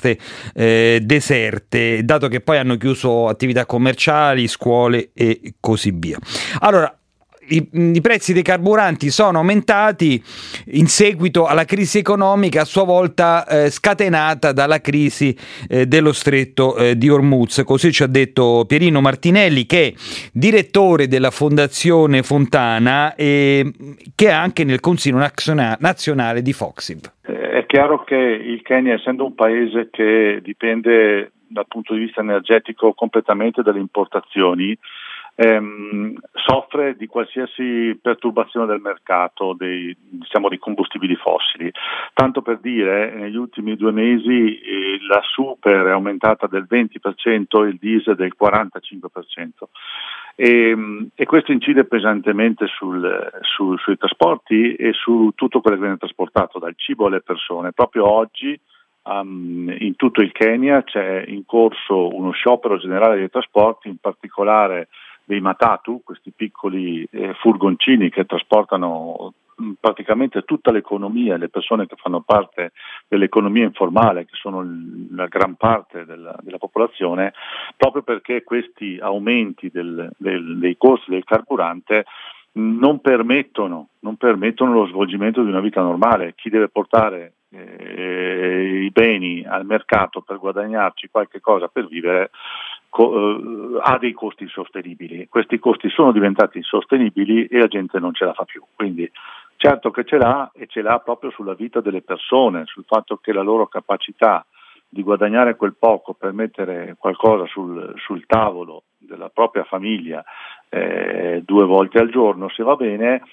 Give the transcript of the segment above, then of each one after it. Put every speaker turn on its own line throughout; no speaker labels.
rimaste deserte, dato che poi hanno chiuso attività commerciali, scuole e così via. Allora, i prezzi dei carburanti sono aumentati in seguito alla crisi economica, a sua volta scatenata dalla crisi dello stretto di Hormuz. Così ci ha detto Pierino Martinelli, che è direttore della Fondazione Fontana e che è anche nel Consiglio nazionale di Foxiv.
È chiaro che il Kenya, essendo un paese che dipende dal punto di vista energetico completamente dalle importazioni, soffre di qualsiasi perturbazione del mercato dei combustibili fossili. Tanto per dire, negli ultimi 2 mesi la super è aumentata del 20%, il diesel del 45%. E questo incide pesantemente sui trasporti e su tutto quello che viene trasportato, dal cibo alle persone. Proprio oggi in tutto il Kenya c'è in corso uno sciopero generale dei trasporti, in particolare dei matatu, questi piccoli furgoncini che trasportano praticamente tutta l'economia, le persone che fanno parte dell'economia informale, che sono la gran parte della popolazione, proprio perché questi aumenti dei costi del carburante non permettono lo svolgimento di una vita normale. Chi deve portare i beni al mercato per guadagnarci qualche cosa per vivere ha dei costi insostenibili. Questi costi sono diventati insostenibili e la gente non ce la fa più. Quindi certo che ce l'ha, e ce l'ha proprio sulla vita delle persone, sul fatto che la loro capacità di guadagnare quel poco per mettere qualcosa sul tavolo della propria famiglia 2 volte al giorno, se va bene,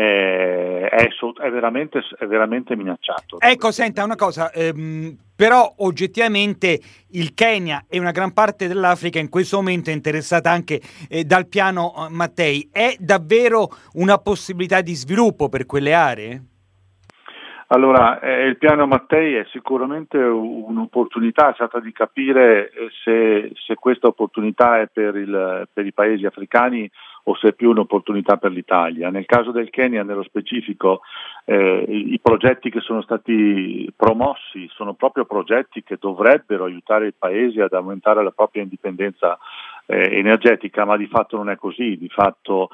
è veramente minacciato.
Ecco, senta una cosa, però oggettivamente il Kenya e una gran parte dell'Africa in questo momento è interessata anche dal piano Mattei. È davvero una possibilità di sviluppo per quelle aree?
Allora, il piano Mattei è sicuramente un'opportunità. Si tratta di capire se questa opportunità è per i paesi africani o se è più un'opportunità per l'Italia. Nel caso del Kenya, nello specifico, i progetti che sono stati promossi sono proprio progetti che dovrebbero aiutare il paese ad aumentare la propria indipendenza energetica, ma di fatto non è così. Di fatto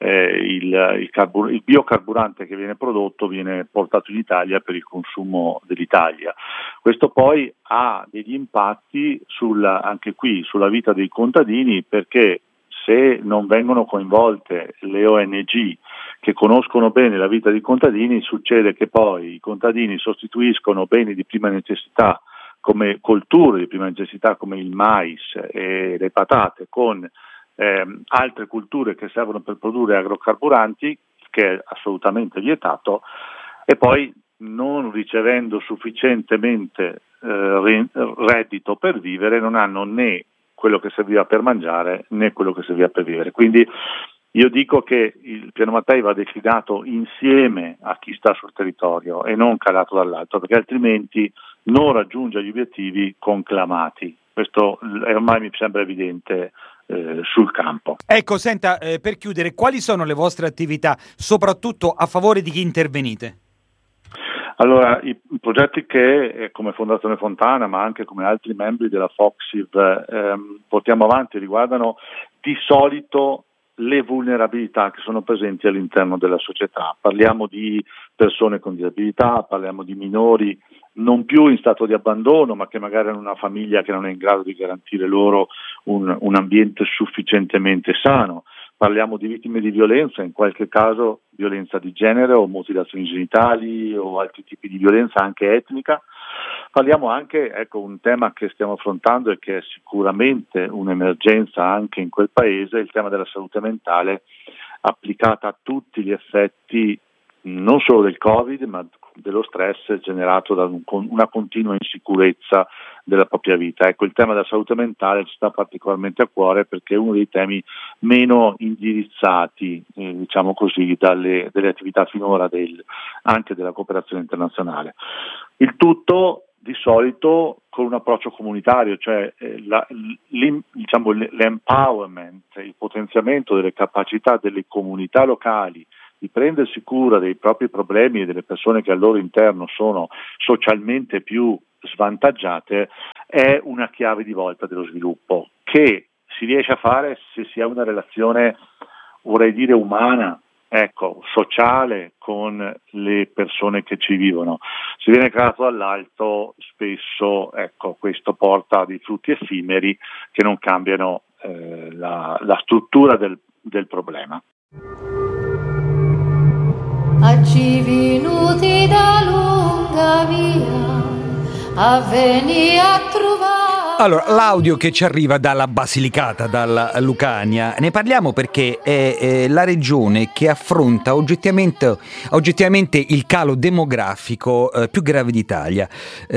il biocarburante che viene prodotto viene portato in Italia per il consumo dell'Italia. Questo poi ha degli impatti anche qui sulla vita dei contadini, perché se non vengono coinvolte le ONG che conoscono bene la vita dei contadini, succede che poi i contadini sostituiscono beni di prima necessità, come colture di prima necessità come il mais e le patate, con altre culture che servono per produrre agrocarburanti, che è assolutamente vietato, e poi non ricevendo sufficientemente reddito per vivere, non hanno né quello che serviva per mangiare né quello che serviva per vivere. Quindi io dico che il piano Mattei va declinato insieme a chi sta sul territorio e non calato dall'alto, perché altrimenti non raggiunge gli obiettivi conclamati. Questo ormai mi sembra evidente sul campo.
Ecco, senta, per chiudere, quali sono le vostre attività, soprattutto a favore di chi intervenite?
Allora, i progetti che come Fondazione Fontana, ma anche come altri membri della Foxiv portiamo avanti, riguardano di solito le vulnerabilità che sono presenti all'interno della società. Parliamo di persone con disabilità, parliamo di minori non più in stato di abbandono, ma che magari hanno una famiglia che non è in grado di garantire loro un ambiente sufficientemente sano. Parliamo di vittime di violenza, in qualche caso violenza di genere o mutilazioni genitali o altri tipi di violenza anche etnica. Parliamo anche, un tema che stiamo affrontando e che è sicuramente un'emergenza anche in quel paese, il tema della salute mentale applicata a tutti gli effetti non solo del Covid, ma dello stress generato da una continua insicurezza della propria vita. Ecco, il tema della salute mentale ci sta particolarmente a cuore perché è uno dei temi meno indirizzati, diciamo così, dalle attività finora anche della cooperazione internazionale. Il tutto di solito con un approccio comunitario, cioè l'empowerment, il potenziamento delle capacità delle comunità locali di prendersi cura dei propri problemi e delle persone che al loro interno sono socialmente più svantaggiate, è una chiave di volta dello sviluppo che si riesce a fare se si ha una relazione, vorrei dire, umana, sociale con le persone che ci vivono. Se viene creato dall'alto, spesso questo porta a dei frutti effimeri che non cambiano la struttura del problema.
Oggi venuti da lunga via a venire a trovare.
Allora, l'audio che ci arriva dalla Basilicata, dalla Lucania, ne parliamo perché è la regione che affronta oggettivamente il calo demografico più grave d'Italia.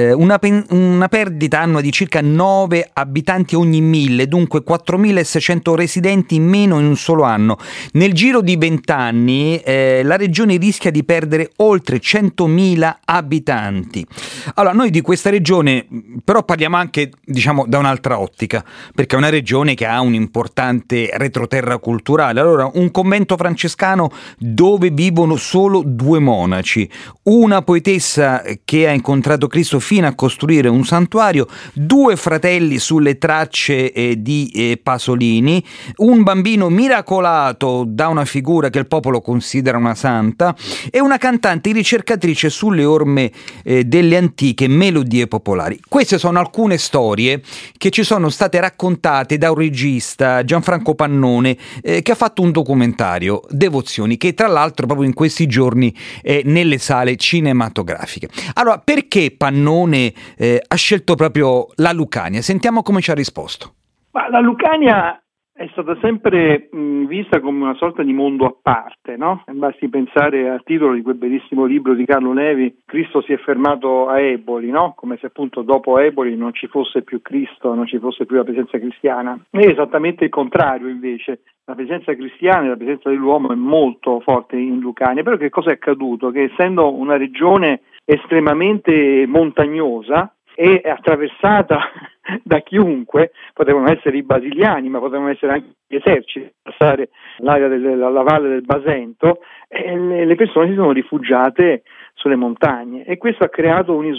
Una perdita annua di circa 9 abitanti ogni 1000, dunque 4.600 residenti in meno in un solo anno. Nel giro di 20 anni la regione rischia di perdere oltre 100.000 abitanti. Allora, noi di questa regione però parliamo anche, da un'altra ottica, perché è una regione che ha un importante retroterra culturale. Allora, un convento francescano dove vivono solo 2 monaci, una poetessa che ha incontrato Cristo fino a costruire un santuario, 2 fratelli sulle tracce di Pasolini, un bambino miracolato da una figura che il popolo considera una santa e una cantante ricercatrice sulle orme delle antiche melodie popolari. Queste sono alcune storie che ci sono state raccontate da un regista, Gianfranco Pannone, che ha fatto un documentario, Devozioni, che tra l'altro proprio in questi giorni è nelle sale cinematografiche. Allora, perché Pannone ha scelto proprio la Lucania? Sentiamo come ci ha risposto.
Ma la Lucania è stata sempre vista come una sorta di mondo a parte, no? Basti pensare al titolo di quel bellissimo libro di Carlo Levi, Cristo si è fermato a Eboli, no? Come se appunto dopo Eboli non ci fosse più Cristo, non ci fosse più la presenza cristiana. È esattamente il contrario invece. La presenza cristiana e la presenza dell'uomo è molto forte in Lucania, però che cosa è accaduto? Che essendo una regione estremamente montagnosa, è attraversata da chiunque, potevano essere i basiliani, ma potevano essere anche gli eserciti, passare l'area della valle del Basento, e le persone si sono rifugiate sulle montagne e questo ha creato un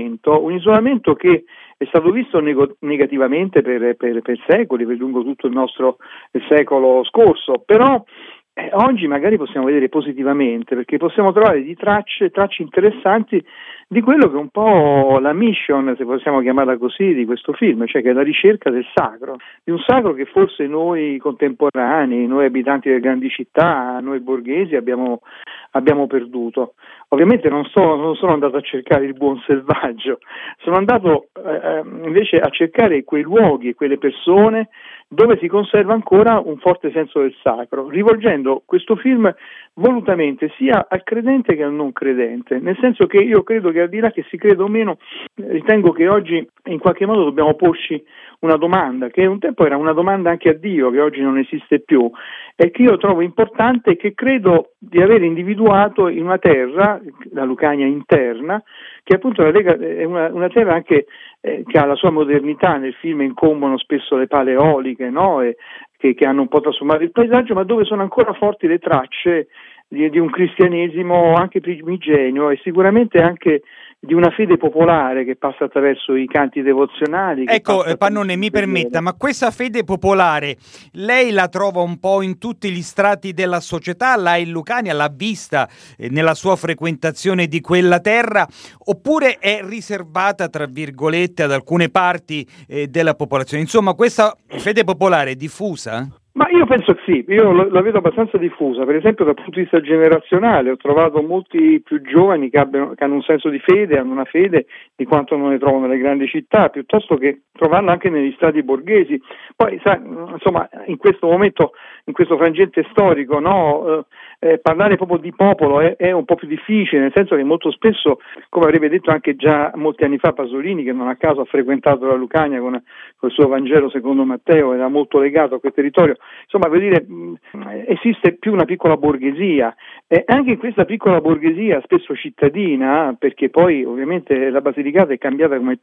isolamento che è stato visto negativamente per secoli, per lungo tutto il secolo scorso, però oggi magari possiamo vedere positivamente, perché possiamo trovare tracce interessanti di quello che è un po' la mission, se possiamo chiamarla così, di questo film, cioè che è la ricerca del sacro, di un sacro che forse noi contemporanei, noi abitanti delle grandi città, noi borghesi abbiamo perduto. Ovviamente non sono andato a cercare il buon selvaggio, sono andato invece a cercare quei luoghi e quelle persone dove si conserva ancora un forte senso del sacro, rivolgendo questo film volutamente sia al credente che al non credente, nel senso che io credo che al di là che si creda o meno, ritengo che oggi in qualche modo dobbiamo porci una domanda, che un tempo era una domanda anche a Dio, che oggi non esiste più, e che io trovo importante e che credo di aver individuato in una terra, la Lucania interna, che appunto è una terra anche che ha la sua modernità. Nel film incombono spesso le pale eoliche, no? Che hanno un po' trasformato il paesaggio, ma dove sono ancora forti le tracce di un cristianesimo anche primigenio e sicuramente anche di una fede popolare che passa attraverso i canti devozionali.
Ecco, Pannone, mi permetta, ma questa fede popolare lei la trova un po' in tutti gli strati della società? Là in Lucania l'ha vista nella sua frequentazione di quella terra, oppure è riservata, tra virgolette, ad alcune parti della popolazione? Insomma, questa fede popolare è diffusa?
Ma io penso che sì, io la vedo abbastanza diffusa, per esempio dal punto di vista generazionale ho trovato molti più giovani che hanno un senso di fede, hanno una fede di quanto non ne trovano nelle grandi città, piuttosto che trovarla anche negli stati borghesi. Poi insomma in questo momento, in questo frangente storico, no, parlare proprio di popolo è un po' più difficile, nel senso che molto spesso, come avrebbe detto anche già molti anni fa Pasolini, che non a caso ha frequentato la Lucania con il suo Vangelo secondo Matteo, era molto legato a quel territorio. Insomma, vuol dire, esiste più una piccola borghesia, anche in questa piccola borghesia, spesso cittadina, perché poi ovviamente la Basilicata è cambiata come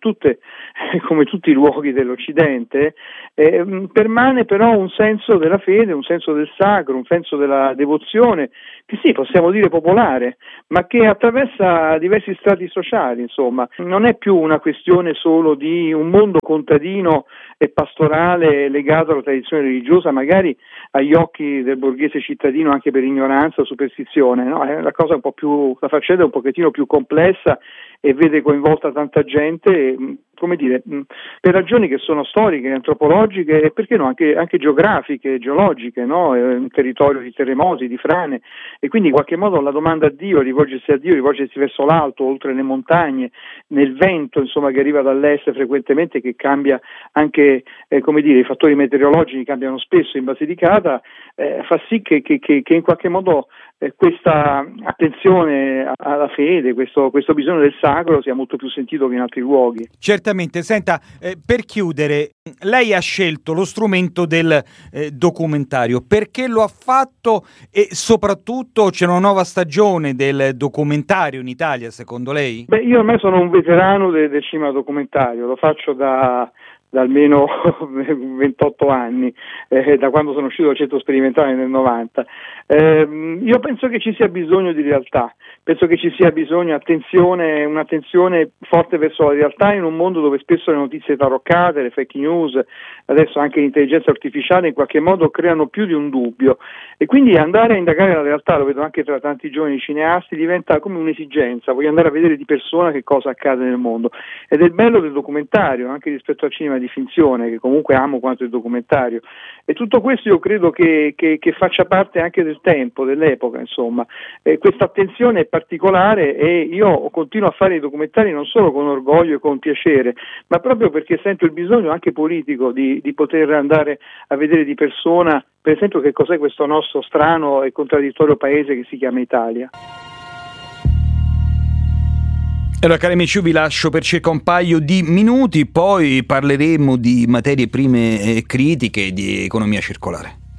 tutti i luoghi dell'Occidente, permane però un senso della fede, un senso del sacro, un senso della devozione, tradizione che sì, possiamo dire popolare, ma che attraversa diversi strati sociali, insomma. Non è più una questione solo di un mondo contadino e pastorale legato alla tradizione religiosa, magari agli occhi del borghese cittadino anche per ignoranza o superstizione, no? È la cosa la faccenda è un pochettino più complessa e vede coinvolta tanta gente, come dire, per ragioni che sono storiche, antropologiche e perché no, anche geografiche, geologiche, no? È un territorio di terremoti, di frane, e quindi in qualche modo la domanda a Dio, rivolgersi a Dio, rivolgersi verso l'alto, oltre le montagne, nel vento, insomma, che arriva dall'est frequentemente, che cambia anche, come dire, i fattori meteorologici cambiano spesso in Basilicata, fa sì che in qualche modo questa attenzione alla fede, questo bisogno del sacro sia molto più sentito che in altri luoghi.
Certamente. Senta, per chiudere, lei ha scelto lo strumento del documentario. Perché lo ha fatto e soprattutto c'è una nuova stagione del documentario in Italia, secondo lei?
Beh, io ormai sono un veterano del cinema documentario, lo faccio da almeno 28 anni, da quando sono uscito dal centro sperimentale nel 90. Io penso che ci sia bisogno di realtà, penso che ci sia bisogno un'attenzione forte verso la realtà in un mondo dove spesso le notizie taroccate, le fake news, adesso anche l'intelligenza artificiale in qualche modo creano più di un dubbio, e quindi andare a indagare la realtà, lo vedo anche tra tanti giovani cineasti, diventa come un'esigenza, voglio andare a vedere di persona che cosa accade nel mondo, ed è il bello del documentario anche rispetto al cinema di finzione, che comunque amo quanto il documentario, e tutto questo io credo che faccia parte anche del tempo, dell'epoca, insomma. Questa attenzione è particolare e io continuo a fare i documentari non solo con orgoglio e con piacere, ma proprio perché sento il bisogno anche politico di poter andare a vedere di persona, per esempio, che cos'è questo nostro strano e contraddittorio paese che si chiama Italia.
Allora, cari amici, io vi lascio per circa un paio di minuti, poi parleremo di materie prime critiche e di economia circolare.